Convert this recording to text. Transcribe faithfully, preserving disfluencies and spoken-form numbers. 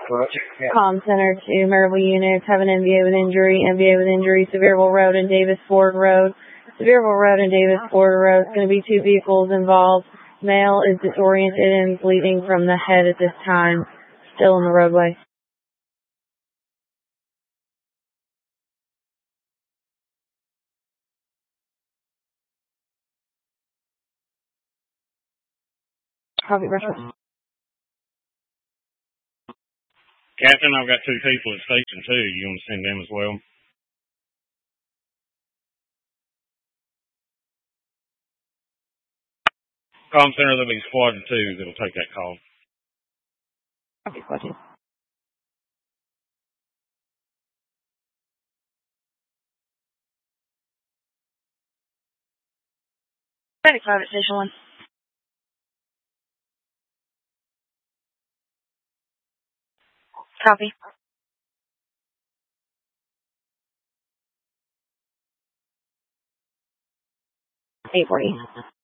Comm Center to Maryville units have an M V A with injury, M V A with injury, Sevierville Road and Davis Ford Road. Sevierville Road and Davis Ford Road is going to be two vehicles involved. Male is disoriented and bleeding from the head at this time, still in the roadway. Copy, Russell. Captain, I've got two people at Station two. You want to send them as well? Comm Center, there'll be Squadron two that'll take that call. Okay, Squadron. seventy-five at Station one. Copy. eight forty.